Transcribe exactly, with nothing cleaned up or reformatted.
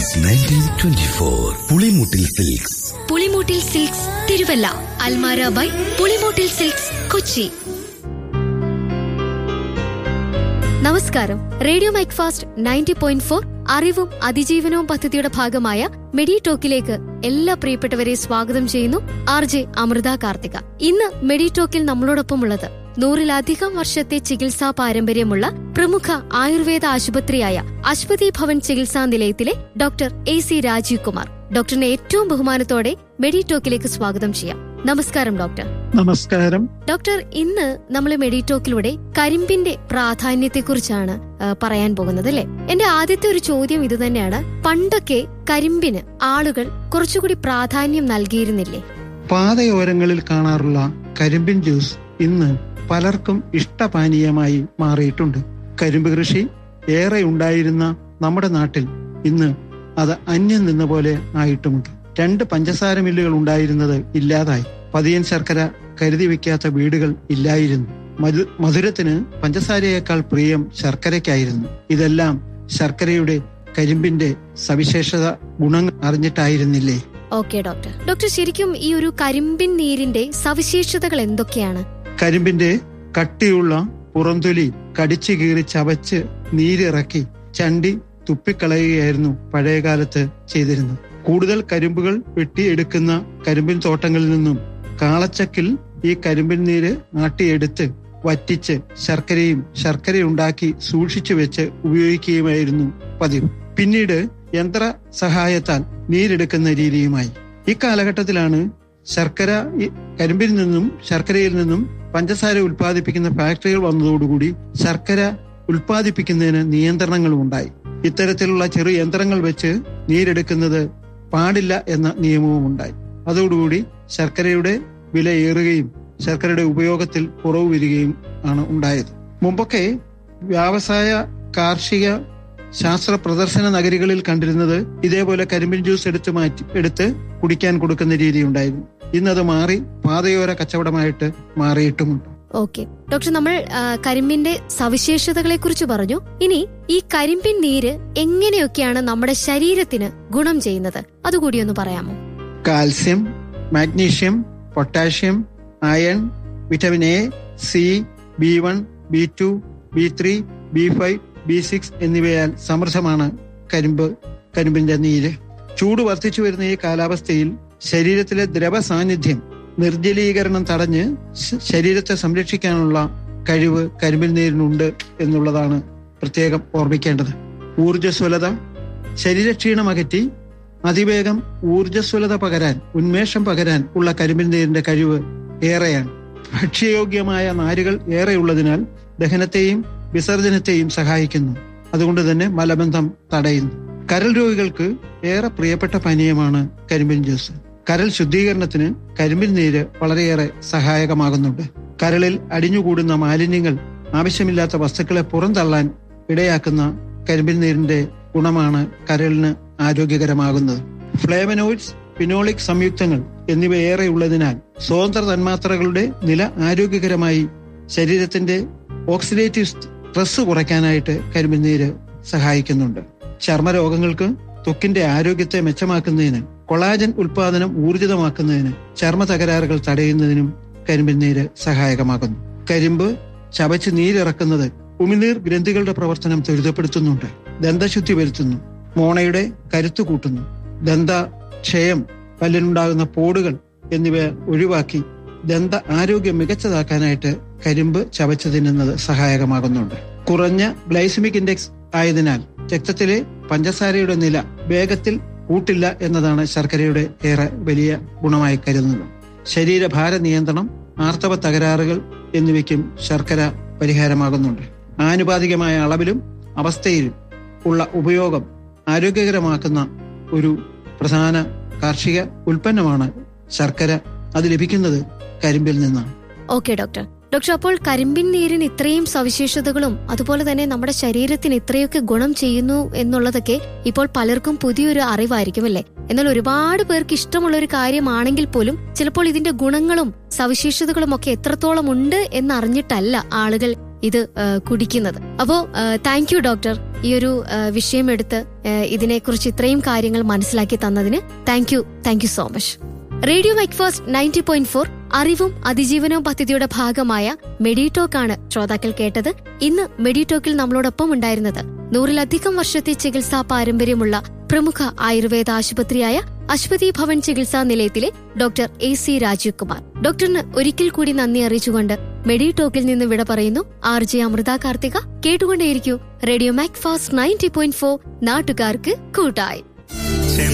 Since nineteen twenty four. Pulimoottil silks. Pulimoottil silks Thiruvalla. Almara by Pulimoottil silks Kochi. നമസ്കാരം. Radio mic fast ninety point four അറിവും അതിജീവനവും പദ്ധതിയുടെ ഭാഗമായ മെഡി ടോക്കിലേക്ക് എല്ലാ പ്രിയപ്പെട്ടവരെ സ്വാഗതം ചെയ്യുന്നു. R J Amrita Karthika. ഇന്ന് മെഡി ടോക്കിൽ നമ്മളോടൊപ്പമുള്ളത് നൂറിലധികം വർഷത്തെ ചികിത്സാ പാരമ്പര്യമുള്ള പ്രമുഖ ആയുർവേദ ആശുപത്രിയായ അശ്വതി ഭവൻ ചികിത്സാ നിലയത്തിലെ doctor A C Rajeev Kumar. ഡോക്ടറിനെ ഏറ്റവും ബഹുമാനത്തോടെ മെഡി ടോക്കിലേക്ക് സ്വാഗതം ചെയ്യാം. നമസ്കാരം ഡോക്ടർ. നമസ്കാരം ഡോക്ടർ. ഇന്ന് നമ്മൾ മെഡി ടോക്കിലൂടെ കരിമ്പിന്റെ പ്രാധാന്യത്തെക്കുറിച്ചാണ് പറയാൻ പോകുന്നത് അല്ലെ. എന്റെ ആദ്യത്തെ ഒരു ചോദ്യം ഇത് തന്നെയാണ്. പണ്ടൊക്കെ കരിമ്പിന് ആളുകൾ കുറച്ചുകൂടി പ്രാധാന്യം നൽകിയിരുന്നില്ലേ? പാതയോരങ്ങളിൽ കാണാറുള്ള കരിമ്പിൻ ജ്യൂസ് ഇന്ന് പലർക്കും ഇഷ്ടപാനീയമായി മാറിയിട്ടുണ്ട്. കരിമ്പ് കൃഷി ഏറെ ഉണ്ടായിരുന്ന നമ്മുടെ നാട്ടിൽ ഇന്ന് അത് അന്യം നിന്ന പോലെ ആയിട്ടുമുണ്ട്. രണ്ട് പഞ്ചസാര മില്ലുകൾ ഉണ്ടായിരുന്നത് ഇല്ലാതായി. പതിയൻ ശർക്കര കരുതി വെക്കാത്ത വീടുകൾ ഇല്ലായിരുന്നു. മധു മധുരത്തിന് പഞ്ചസാരയേക്കാൾ പ്രിയം ശർക്കരയ്ക്കായിരുന്നു. ഇതെല്ലാം ശർക്കരയുടെ കരിമ്പിന്റെ സവിശേഷത ഗുണങ്ങൾ അറിഞ്ഞിട്ടായിരുന്നില്ലേ? Okay doctor. ഡോക്ടർ, ശരിക്കും ഈ ഒരു കരിമ്പിൻ നീരിന്റെ സവിശേഷതകൾ എന്തൊക്കെയാണ്? കരിമ്പിന്റെ കട്ടിയുള്ള പുറംതൊലി കടിച്ചു കീറി ചവച്ച് നീരിറക്കി ചണ്ടി തുപ്പിക്കളയുകയായിരുന്നു പഴയകാലത്ത് ചെയ്തിരുന്നത്. കൂടുതൽ കരിമ്പുകൾ വെട്ടിയെടുക്കുന്ന കരിമ്പിൻ തോട്ടങ്ങളിൽ നിന്നും കാളച്ചക്കിൽ ഈ കരിമ്പിൻ നീര് ആട്ടിയെടുത്ത് വറ്റിച്ച് ശർക്കരയും ശർക്കരയുണ്ടാക്കി സൂക്ഷിച്ചു വെച്ച് ഉപയോഗിക്കുകയുമായിരുന്നു പതിവ്. പിന്നീട് യന്ത്ര സഹായത്താൽ നീരെടുക്കുന്ന രീതിയുമായി. ഈ കാലഘട്ടത്തിലാണ് ശർക്കര കരിമ്പിൽ നിന്നും ശർക്കരയിൽ നിന്നും പഞ്ചസാര ഉൽപ്പാദിപ്പിക്കുന്ന ഫാക്ടറികൾ വന്നതോടുകൂടി ശർക്കര ഉൽപ്പാദിപ്പിക്കുന്നതിന് നിയന്ത്രണങ്ങളും ഉണ്ടായി. ഇത്തരത്തിലുള്ള ചെറു യന്ത്രങ്ങൾ വെച്ച് നീരെടുക്കുന്നത് പാടില്ല എന്ന നിയമവും ഉണ്ടായി. അതോടുകൂടി ശർക്കരയുടെ വില ഏറുകയും ശർക്കരയുടെ ഉപയോഗത്തിൽ കുറവ് വരികയും ആണ് ഉണ്ടായത്. മുമ്പൊക്കെ വ്യവസായ കാർഷിക ശാസ്ത്ര പ്രദർശന നഗരികളിൽ കണ്ടിരുന്നത് ഇതേപോലെ കരിമ്പിൻ ജ്യൂസ് എടുത്ത് മാറ്റി എടുത്ത് കുടിക്കാൻ കൊടുക്കുന്ന രീതി ഉണ്ടായിരുന്നു. ഇന്നത് മാറി പാതയോര കച്ചവടമായിട്ട് മാറിയിട്ടുമുണ്ട്. ഓക്കെ ഡോക്ടർ, നമ്മൾ കരിമ്പിന്റെ സവിശേഷതകളെ കുറിച്ച് പറഞ്ഞു. ഇനി ഈ കരിമ്പിൻ നീര് എങ്ങനെയൊക്കെയാണ് നമ്മുടെ ശരീരത്തിന് ഗുണം ചെയ്യുന്നത്, അതുകൂടി ഒന്ന് പറയാമോ? Calcium, magnesium, potassium, iron, vitamin A, C, B one, B to, B three, B five, B six എന്നിവയാൽ സമൃദ്ധമാണ് കരിമ്പ് കരിമ്പിന്റെ നീര്. ചൂട് വർദ്ധിച്ചു വരുന്ന ഈ കാലാവസ്ഥയിൽ ശരീരത്തിലെ ദ്രവ സാന്നിധ്യം നിർജ്ജലീകരണം തടഞ്ഞ് ശരീരത്തെ സംരക്ഷിക്കാനുള്ള കഴിവ് കരിമ്പിൻ നീരിനുണ്ട് എന്നുള്ളതാണ് പ്രത്യേകം ഓർമ്മിക്കേണ്ടത്. ഊർജ്ജസ്വലത, ശരീരക്ഷീണം അകറ്റി അതിവേഗം ഊർജ്ജസ്വലത പകരാൻ, ഉന്മേഷം പകരാൻ ഉള്ള കരിമ്പിൻ നീരിന്റെ കഴിവ് ഏറെയാണ്. ഭക്ഷ്യയോഗ്യമായ നാരുകൾ ഏറെയുള്ളതിനാൽ ദഹനത്തെയും വിസർജനത്തെയും സഹായിക്കുന്നു. അതുകൊണ്ട് തന്നെ മലബന്ധം തടയുന്നു. കരൾ രോഗികൾക്ക് ഏറെ പ്രിയപ്പെട്ട പാനീയമാണ് കരിമ്പിൻ ജ്യൂസ്. കരൾ ശുദ്ധീകരണത്തിന് കരിമ്പിൻ നീര് വളരെയേറെ സഹായകമാകുന്നുണ്ട്. കരളിൽ അടിഞ്ഞുകൂടുന്ന മാലിന്യങ്ങൾ, ആവശ്യമില്ലാത്ത വസ്തുക്കളെ പുറന്തള്ളാൻ ഇടയാക്കുന്ന കരിമ്പിൻ നീരിന്റെ ഗുണമാണ് കരളിന് ആരോഗ്യകരമാകുന്നത്. ഫ്ലേവനോയിഡ്സ്, ഫിനോളിക് സംയുക്തങ്ങൾ എന്നിവ ഏറെ ഉള്ളതിനാൽ സ്വതന്ത്ര തന്മാത്രകളുടെ നില ആരോഗ്യകരമായി ശരീരത്തിന്റെ ഓക്സിഡേറ്റീവ് സ്ട്രെസ് കുറയ്ക്കാനായിട്ട് കരിമ്പിൻ നീര് സഹായിക്കുന്നുണ്ട്. ചർമ്മരോഗങ്ങൾക്ക്, ത്വക്കിന്റെ ആരോഗ്യത്തെ മെച്ചമാക്കുന്നതിന്, കൊളാജൻ ഉൽപാദനം ഊർജിതമാക്കുന്നതിന്, ചർമ്മ തകരാറുകൾ തടയുന്നതിനും കരിമ്പിൻ നീര് സഹായകമാകുന്നു. കരിമ്പ് ചവച്ച് നീരിറക്കുന്നത് ഉമിനീർ ഗ്രന്ഥികളുടെ പ്രവർത്തനം ത്വരിതപ്പെടുത്തുന്നുണ്ട്. ദന്തശുദ്ധി വരുത്തുന്നു. മോണയുടെ കരുത്തു കൂട്ടുന്നു. ദന്തക്ഷയം, പല്ലിനുണ്ടാകുന്ന പോടുകൾ എന്നിവ ഒഴിവാക്കി ദന്ത ആരോഗ്യം മികച്ചതാക്കാനായിട്ട് കരിമ്പ് ചവച്ച് തിന്നുന്നത് സഹായകമാകുന്നുണ്ട്. കുറഞ്ഞ ഗ്ലൈസമിക് ഇൻഡെക്സ് ആയതിനാൽ രക്തത്തിലെ പഞ്ചസാരയുടെ നില വേഗത്തിൽ കൂട്ടില്ല എന്നതാണ് ശർക്കരയുടെ ഏറെ വലിയ ഗുണമായി കരുതുന്നത്. ശരീരഭാര നിയന്ത്രണം, ആർത്തവ തകരാറുകൾ എന്നിവയ്ക്കും ശർക്കര പരിഹാരമാകുന്നുണ്ട്. ആനുപാതികമായ അളവിലും അവസ്ഥയിലും ഉള്ള ഉപയോഗം ആരോഗ്യകരമാക്കുന്ന ഒരു പ്രധാന കാർഷിക ഉൽപ്പന്നമാണ് ശർക്കര. അത് ലഭിക്കുന്നത് കരിമ്പിൽ നിന്നാണ്. Okay doctor. ഡോക്ടർ, അപ്പോൾ കരിമ്പിൻ നീരിന് ഇത്രയും സവിശേഷതകളും അതുപോലെ തന്നെ നമ്മുടെ ശരീരത്തിന് ഇത്രയൊക്കെ ഗുണം ചെയ്യുന്നു എന്നുള്ളതൊക്കെ ഇപ്പോൾ പലർക്കും പുതിയൊരു അറിവായിരിക്കും അല്ലേ? എന്നാൽ ഒരുപാട് പേർക്ക് ഇഷ്ടമുള്ള ഒരു കാര്യമാണെങ്കിൽ പോലും ചിലപ്പോൾ ഇതിന്റെ ഗുണങ്ങളും സവിശേഷതകളും ഒക്കെ എത്രത്തോളം ഉണ്ട് എന്നറിഞ്ഞിട്ടല്ല ആളുകൾ ഇത് കുടിക്കുന്നത്. അപ്പോ താങ്ക് യു ഡോക്ടർ, ഈ ഒരു വിഷയം എടുത്ത് ഇതിനെക്കുറിച്ച് ഇത്രയും കാര്യങ്ങൾ മനസ്സിലാക്കി തന്നതിന് thank you thank you so much. Radio mic fast ninety point four അറിവും അതിജീവനവും പദ്ധതിയുടെ ഭാഗമായ മെഡിടോക്കാണ് ശ്രോതാക്കൾ കേട്ടത്. ഇന്ന് മെഡിടോക്കിൽ നമ്മളോടൊപ്പം ഉണ്ടായിരുന്നത് നൂറിലധികം വർഷത്തെ ചികിത്സാ പാരമ്പര്യമുള്ള പ്രമുഖ ആയുർവേദ ആശുപത്രിയായ അശ്വതി ഭവൻ ചികിത്സാ നിലയത്തിലെ doctor A C Rajeev Kumar. ഡോക്ടറിന് ഒരിക്കൽ കൂടി നന്ദി അറിയിച്ചുകൊണ്ട് മെഡിടോക്കിൽ നിന്ന് വിട പറയുന്നു ആർ ജെ അമൃത കാർത്തിക. കേട്ടുകൊണ്ടേയിരിക്കൂ radio mic fast ninety point four, നാട്ടുകാർക്ക് കൂട്ടായി.